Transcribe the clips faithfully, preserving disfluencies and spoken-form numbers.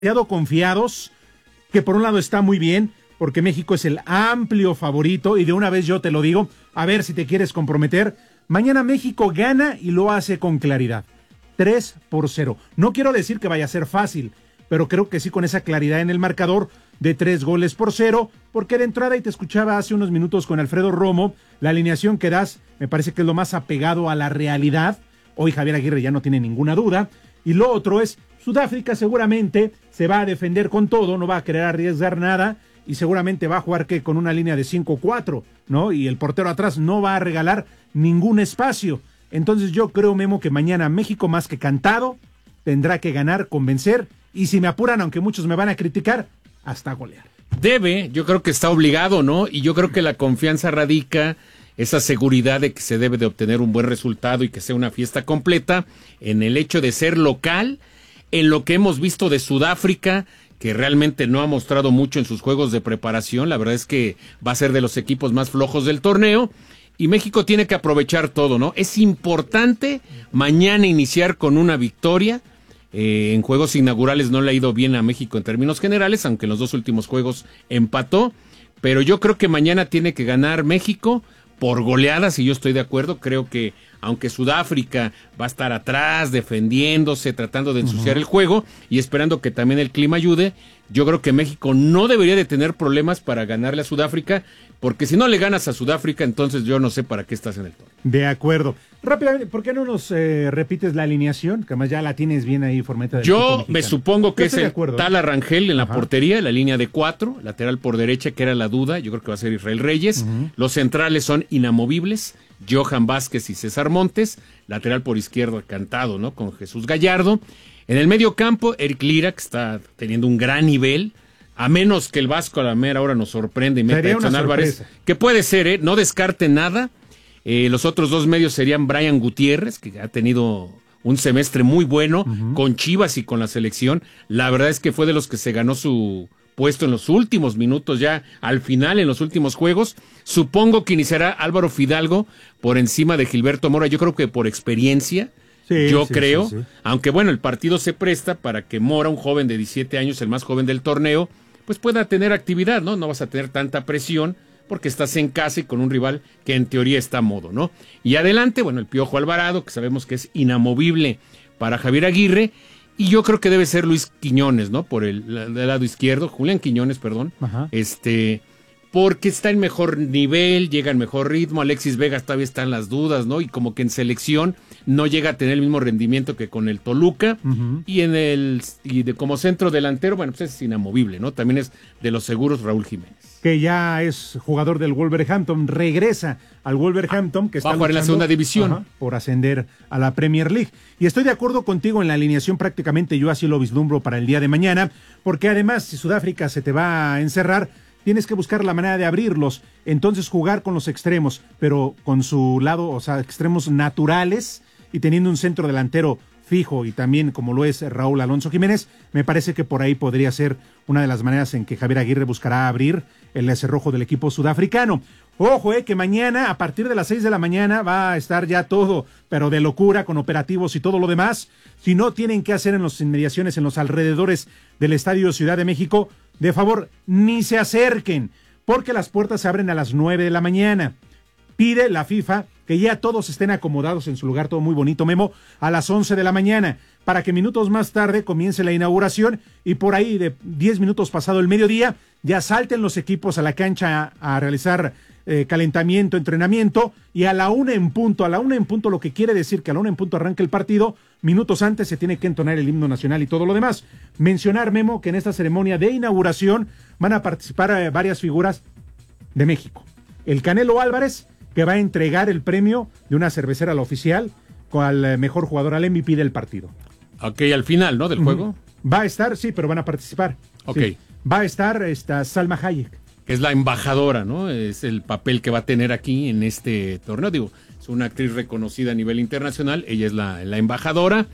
demasiado confiados, que por un lado está muy bien, porque México es el amplio favorito, y de una vez yo te lo digo, a ver si te quieres comprometer, mañana México gana y lo hace con claridad, tres por cero. No quiero decir que vaya a ser fácil, pero creo que sí con esa claridad en el marcador de tres goles por cero, porque de entrada, y te escuchaba hace unos minutos con Alfredo Romo, la alineación que das me parece que es lo más apegado a la realidad. Hoy Javier Aguirre ya no tiene ninguna duda, y lo otro es, Sudáfrica seguramente se va a defender con todo, no va a querer arriesgar nada, y seguramente va a jugar que con una línea de cinco cuatro, ¿no? Y el portero atrás no va a regalar ningún espacio. Entonces yo creo, Memo, que mañana México, más que cantado, tendrá que ganar, convencer, y si me apuran, aunque muchos me van a criticar, hasta golear. Debe, yo creo que está obligado, ¿no? Y yo creo que la confianza radica, esa seguridad de que se debe de obtener un buen resultado y que sea una fiesta completa, en el hecho de ser local, en lo que hemos visto de Sudáfrica, que realmente no ha mostrado mucho en sus juegos de preparación. La verdad es que va a ser de los equipos más flojos del torneo, y México tiene que aprovechar todo, ¿no? Es importante mañana iniciar con una victoria. Eh, en juegos inaugurales no le ha ido bien a México en términos generales, aunque en los dos últimos juegos empató, pero yo creo que mañana tiene que ganar México por goleadas, y yo estoy de acuerdo. Creo que aunque Sudáfrica va a estar atrás, defendiéndose, tratando de ensuciar uh-huh. el juego y esperando que también el clima ayude, yo creo que México no debería de tener problemas para ganarle a Sudáfrica, porque si no le ganas a Sudáfrica, entonces yo no sé para qué estás en el torneo. De acuerdo. Rápidamente, ¿por qué no nos eh, repites la alineación? Que además ya la tienes bien ahí, Formeta. Yo me supongo que es el acuerdo, Tal ¿eh? Rangel en la Ajá. portería, la línea de cuatro, lateral por derecha, que era la duda, yo creo que va a ser Israel Reyes. Uh-huh. Los centrales son inamovibles, Johan Vázquez y César Montes, lateral por izquierda cantado, ¿no? Con Jesús Gallardo. En el medio campo, Eric Lira, que está teniendo un gran nivel, a menos que el Vasco a la mera hora nos sorprende y meta a Edson Álvarez, que puede ser, ¿eh? No descarte nada. Eh, los otros dos medios serían Brian Gutiérrez, que ha tenido un semestre muy bueno uh-huh. con Chivas y con la selección. La verdad es que fue de los que se ganó su puesto en los últimos minutos, ya al final, en los últimos juegos. Supongo que iniciará Álvaro Fidalgo por encima de Gilberto Mora, yo creo que por experiencia, sí, yo sí, creo, sí, sí. aunque bueno, el partido se presta para que Mora, un joven de diecisiete años, el más joven del torneo, pues pueda tener actividad, ¿no? No vas a tener tanta presión porque estás en casa y con un rival que en teoría está a modo, ¿no? Y adelante, bueno, el Piojo Alvarado, que sabemos que es inamovible para Javier Aguirre, y yo creo que debe ser Luis Quiñones, ¿no? Por el, el lado izquierdo, Julián Quiñones, perdón, Ajá. este, porque está en mejor nivel, llega en mejor ritmo. Alexis Vega todavía está en las dudas, ¿no? Y como que en selección no llega a tener el mismo rendimiento que con el Toluca, uh-huh. y en el, y de, como centro delantero, bueno, pues es inamovible, ¿no? También es de los seguros Raúl Jiménez, que ya es jugador del Wolverhampton, regresa al Wolverhampton, que está va a jugar en la segunda división, ajá, por ascender a la Premier League. Y estoy de acuerdo contigo en la alineación, prácticamente yo así lo vislumbro para el día de mañana, porque además si Sudáfrica se te va a encerrar, tienes que buscar la manera de abrirlos, entonces jugar con los extremos, pero con su lado, o sea, extremos naturales, y teniendo un centro delantero fijo y también como lo es Raúl Alonso Jiménez, me parece que por ahí podría ser una de las maneras en que Javier Aguirre buscará abrir el cerrojo del equipo sudafricano. Ojo, eh, que mañana a partir de las seis de la mañana va a estar ya todo, pero de locura, con operativos y todo lo demás. Si no tienen que hacer en las inmediaciones, en los alrededores del Estadio Ciudad de México, de favor, ni se acerquen, porque las puertas se abren a las nueve de la mañana. Pide la FIFA que ya todos estén acomodados en su lugar, todo muy bonito, Memo, a las once de la mañana, para que minutos más tarde comience la inauguración y por ahí de diez minutos pasado el mediodía ya salten los equipos a la cancha a, a realizar eh, calentamiento, entrenamiento, y a la una en punto, a la una en punto, lo que quiere decir que a la una en punto arranca el partido, minutos antes se tiene que entonar el himno nacional y todo lo demás. Mencionar, Memo, que en esta ceremonia de inauguración van a participar eh, varias figuras de México. El Canelo Álvarez, que va a entregar el premio de una cervecera a la oficial al mejor jugador, al M V P del partido. Ok, al final, ¿no? Del uh-huh. juego. Va a estar, sí, pero van a participar. Ok. Sí. Va a estar esta Salma Hayek. Que es la embajadora, ¿no? Es el papel que va a tener aquí en este torneo. Digo, es una actriz reconocida a nivel internacional, ella es la, la embajadora.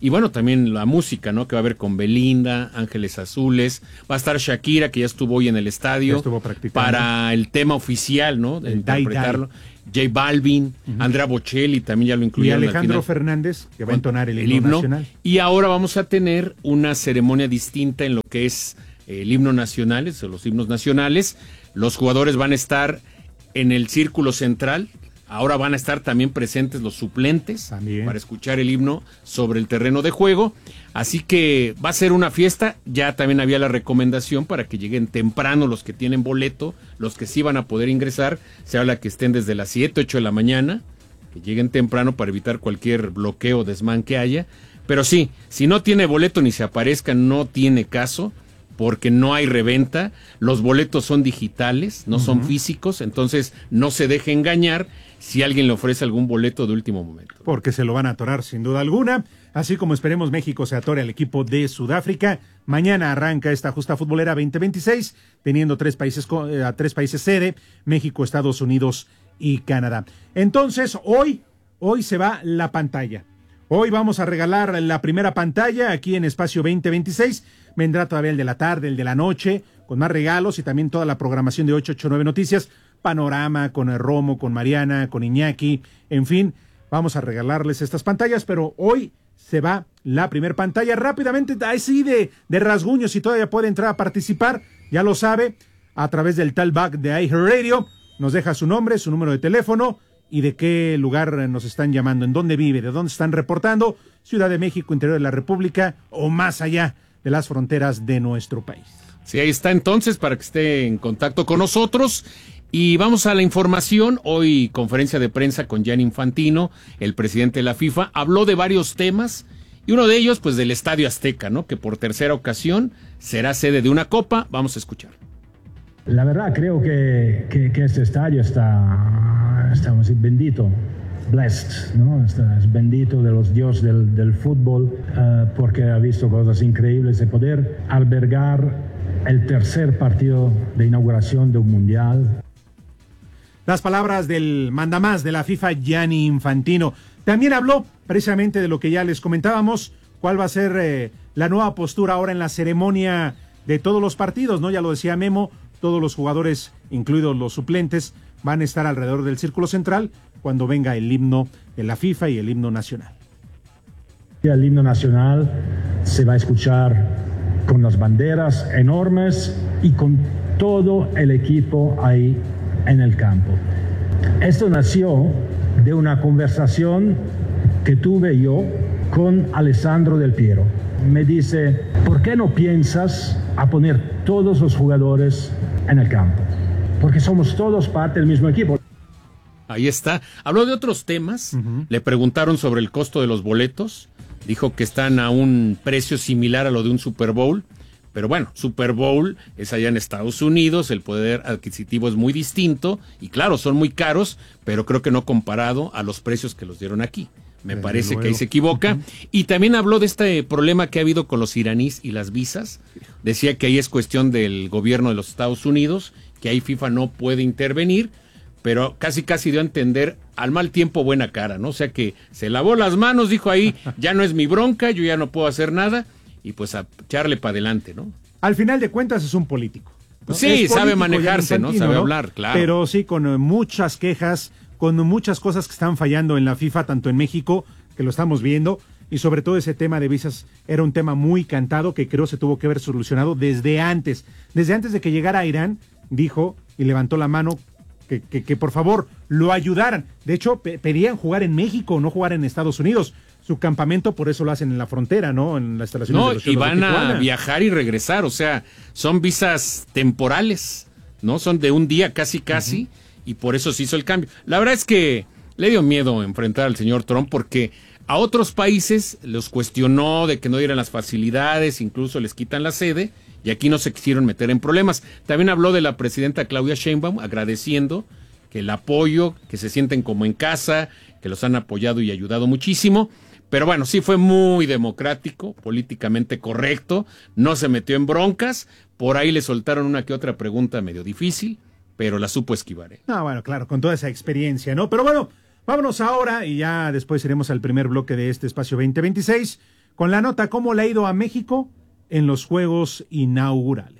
Y bueno, también la música, ¿no? Que va a haber con Belinda, Ángeles Azules, va a estar Shakira, que ya estuvo hoy en el estadio, estuvo practicando para el tema oficial, ¿no? De el interpretarlo. J Balvin, uh-huh. Andrea Bocelli también ya lo incluyeron. Y Alejandro al final, Fernández, que va a entonar el, el himno, himno nacional. Y ahora vamos a tener una ceremonia distinta en lo que es el himno nacional, o los himnos nacionales. Los jugadores van a estar en el círculo central. Ahora van a estar también presentes los suplentes también para escuchar el himno sobre el terreno de juego. Así que va a ser una fiesta. Ya también había la recomendación para que lleguen temprano los que tienen boleto, los que sí van a poder ingresar. Se habla que estén desde las siete, ocho de la mañana, que lleguen temprano para evitar cualquier bloqueo o desmán que haya. Pero sí, si no tiene boleto ni se aparezca, no tiene caso, porque no hay reventa. Los boletos son digitales, no uh-huh. son físicos, entonces no se deje engañar si alguien le ofrece algún boleto de último momento. Porque se lo van a atorar sin duda alguna, así como esperemos México se atore al equipo de Sudáfrica. Mañana arranca esta justa futbolera veinte veintiséis, teniendo tres países, a tres países sede, México, Estados Unidos y Canadá. Entonces, hoy, hoy se va la pantalla. Hoy vamos a regalar la primera pantalla aquí en Espacio veinte veintiséis. Vendrá todavía el de la tarde, el de la noche, con más regalos y también toda la programación de ocho ochenta y nueve Noticias. Panorama, con el Romo, con Mariana, con Iñaki, en fin, vamos a regalarles estas pantallas, pero hoy se va la primer pantalla rápidamente, así de, de rasguños, si todavía puede entrar a participar, ya lo sabe, a través del talkback de iHeartRadio, nos deja su nombre, su número de teléfono y de qué lugar nos están llamando, en dónde vive, de dónde están reportando, Ciudad de México, interior de la República o más allá de las fronteras de nuestro país. Sí, ahí está entonces para que esté en contacto con nosotros. Y vamos a la información. Hoy conferencia de prensa con Gianni Infantino, el presidente de la FIFA, habló de varios temas y uno de ellos pues del Estadio Azteca, ¿no? Que por tercera ocasión será sede de una copa. Vamos a escuchar. La verdad creo que, que, que este estadio está, está así, bendito, blessed, ¿no? Está, es bendito de los dioses del, del fútbol uh, porque ha visto cosas increíbles de poder albergar el tercer partido de inauguración de un mundial. Las palabras del mandamás de la FIFA, Gianni Infantino. También habló precisamente de lo que ya les comentábamos, cuál va a ser eh, la nueva postura ahora en la ceremonia de todos los partidos, ¿no? Ya lo decía Memo, todos los jugadores, incluidos los suplentes, van a estar alrededor del círculo central cuando venga el himno de la FIFA y el himno nacional. El himno nacional se va a escuchar con las banderas enormes y con todo el equipo ahí en el campo. Esto nació de una conversación que tuve yo con Alessandro Del Piero. Me dice, ¿por qué no piensas a poner todos los jugadores en el campo? Porque somos todos parte del mismo equipo. Ahí está. Habló de otros temas. Uh-huh. Le preguntaron sobre el costo de los boletos. Dijo que están a un precio similar a lo de un Super Bowl. Pero bueno, Super Bowl es allá en Estados Unidos, el poder adquisitivo es muy distinto y claro, son muy caros, pero creo que no comparado a los precios que los dieron aquí. Me Desde parece luego. que ahí se equivoca. Uh-huh. Y también habló de este problema que ha habido con los iraníes y las visas. Decía que ahí es cuestión del gobierno de los Estados Unidos, que ahí FIFA no puede intervenir, pero casi casi dio a entender al mal tiempo buena cara, ¿no? O sea que se lavó las manos, dijo ahí, ya no es mi bronca, yo ya no puedo hacer nada. Y pues a echarle para adelante, ¿no? Al final de cuentas es un político, ¿no? Sí, político, sabe manejarse, ¿no? Sabe ¿no? hablar, claro. Pero sí, con uh, muchas quejas, con muchas cosas que están fallando en la FIFA, tanto en México, que lo estamos viendo, y sobre todo ese tema de visas era un tema muy cantado que creo se tuvo que haber solucionado desde antes. Desde antes de que llegara a Irán, dijo y levantó la mano que, que, que por favor lo ayudaran. De hecho, pe- pedían jugar en México, no jugar en Estados Unidos. Su campamento, por eso lo hacen en la frontera, ¿no? En las instalaciones no, de los y van de a viajar y regresar, o sea, son visas temporales, ¿no? Son de un día casi casi, uh-huh. y por eso se hizo el cambio. La verdad es que le dio miedo enfrentar al señor Trump porque a otros países los cuestionó de que no dieran las facilidades, incluso les quitan la sede, y aquí no se quisieron meter en problemas. También habló de la presidenta Claudia Sheinbaum, agradeciendo que el apoyo, que se sienten como en casa, que los han apoyado y ayudado muchísimo. Pero bueno, sí fue muy democrático, políticamente correcto, no se metió en broncas, por ahí le soltaron una que otra pregunta medio difícil, pero la supo esquivar. ¿eh? No, bueno, claro, con toda esa experiencia, ¿no? Pero bueno, vámonos ahora y ya después iremos al primer bloque de este Espacio veinte veintiséis con la nota cómo le ha ido a México en los Juegos inaugurales.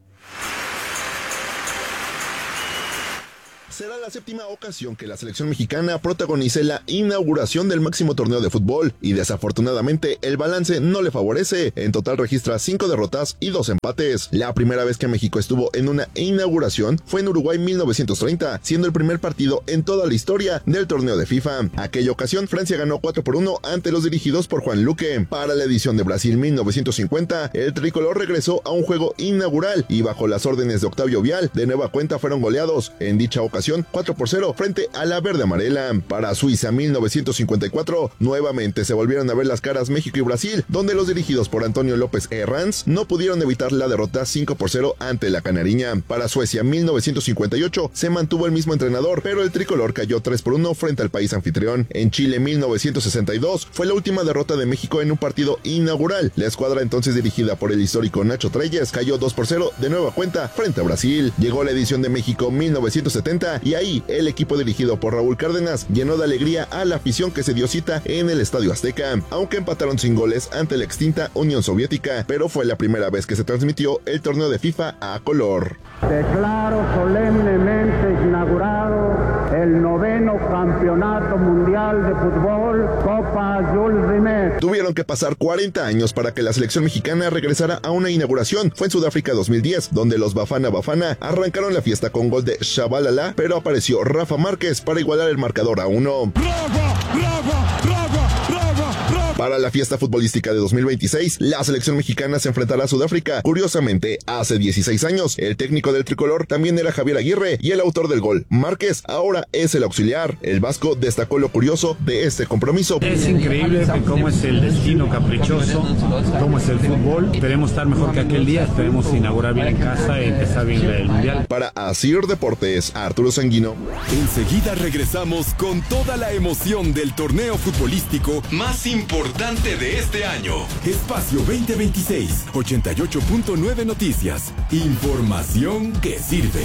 Será la séptima ocasión que la selección mexicana protagonice la inauguración del máximo torneo de fútbol y desafortunadamente el balance no le favorece. En total registra cinco derrotas y dos empates. La primera vez que México estuvo en una inauguración fue en Uruguay mil novecientos treinta, siendo el primer partido en toda la historia del torneo de FIFA. Aquella ocasión Francia ganó cuatro por uno ante los dirigidos por Juan Luque. Para la edición de Brasil mil novecientos cincuenta, el tricolor regresó a un juego inaugural y bajo las órdenes de Octavio Vial, de nueva cuenta fueron goleados. En dicha ocasión cuatro por cero frente a la verde amarela. Para Suiza mil novecientos cincuenta y cuatro, nuevamente se volvieron a ver las caras México y Brasil, donde los dirigidos por Antonio López Herranz no pudieron evitar la derrota cinco por cero ante la Canariña. Para Suecia mil novecientos cincuenta y ocho se mantuvo el mismo entrenador, pero el tricolor cayó tres por uno frente al país anfitrión. En Chile mil novecientos sesenta y dos fue la última derrota de México en un partido inaugural. La escuadra entonces dirigida por el histórico Nacho Treyes cayó dos por cero de nueva cuenta frente a Brasil. Llegó la edición de México mil novecientos setenta y ahí el equipo dirigido por Raúl Cárdenas llenó de alegría a la afición que se dio cita en el Estadio Azteca, aunque empataron sin goles ante la extinta Unión Soviética, pero fue la primera vez que se transmitió el torneo de FIFA a color. Declaro solemnemente inaugurado el noveno Campeonato Mundial de Fútbol Copa Jules Rimet. Tuvieron que pasar cuarenta años para que la selección mexicana regresara a una inauguración. Fue en Sudáfrica dos mil diez, donde los Bafana Bafana arrancaron la fiesta con gol de Shabalala, pero apareció Rafa Márquez para igualar el marcador a uno. ¡Bravo, bravo, bravo, bravo, bravo! Para la fiesta futbolística de dos mil veintiséis, la selección mexicana se enfrentará a Sudáfrica. Curiosamente, hace dieciséis años, el técnico del tricolor también era Javier Aguirre y el autor del gol, Márquez, ahora es el auxiliar. El vasco destacó lo curioso de este compromiso. Es increíble cómo es el destino caprichoso, cómo es el fútbol. Esperemos estar mejor que aquel día, esperemos inaugurar bien en casa y empezar bien el Mundial. Para Asir Deportes, Arturo Sanguino. Enseguida regresamos con toda la emoción del torneo futbolístico más importante de este año. Espacio veinte veintiséis, ochenta y ocho punto nueve Noticias. Información que sirve.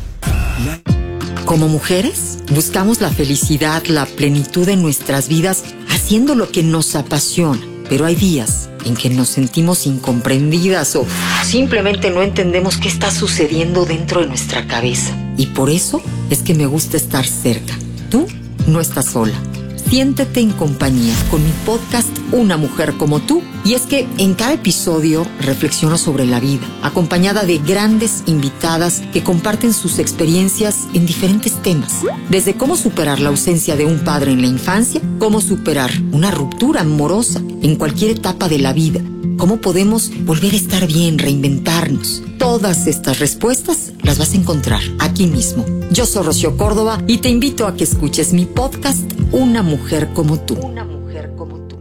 La... Como mujeres, buscamos la felicidad, la plenitud en nuestras vidas, haciendo lo que nos apasiona. Pero hay días en que nos sentimos incomprendidas o simplemente no entendemos qué está sucediendo dentro de nuestra cabeza. Y por eso es que me gusta estar cerca. Tú no estás sola. Siéntete en compañía con mi podcast Una Mujer Como Tú. Y es que en cada episodio reflexiono sobre la vida, acompañada de grandes invitadas que comparten sus experiencias en diferentes temas. Desde cómo superar la ausencia de un padre en la infancia, cómo superar una ruptura amorosa en cualquier etapa de la vida, cómo podemos volver a estar bien, reinventarnos. Todas estas respuestas las vas a encontrar aquí mismo. Yo soy Rocío Córdoba y te invito a que escuches mi podcast Una Mujer Como Tú. Una mujer como tú.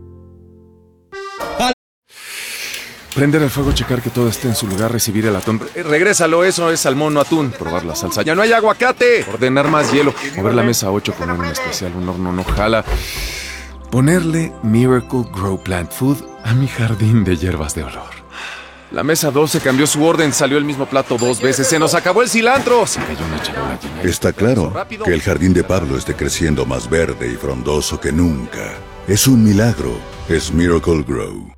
Prender el fuego, checar que todo esté en su lugar, recibir el atún. Eh, regrésalo, eso es salmón, no atún. Probar la salsa. ¡Ya no hay aguacate! Ordenar más hielo. Mover la mesa a ocho, poner un especial, un horno no jala. Ponerle Miracle Grow Plant Food a mi jardín de hierbas de olor. La mesa doce cambió su orden, salió el mismo plato dos veces. ¡Se nos acabó el cilantro! Se cayó una charola llena. Está claro que el jardín de Pablo esté creciendo más verde y frondoso que nunca. Es un milagro. Es Miracle Grow.